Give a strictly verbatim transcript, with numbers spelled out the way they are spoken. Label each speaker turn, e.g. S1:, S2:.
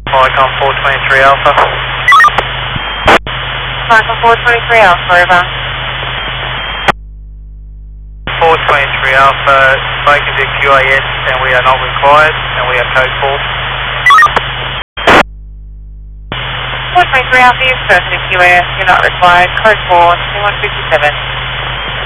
S1: Icon four twenty-three Alpha.
S2: Icon four twenty-three Alpha, over.
S1: four twenty-three Alpha, making the Q A S and we are not required and we are code four.
S2: four twenty-three Alpha, you've spoken to Q A S, you're not required, code four, two one fifty-seven.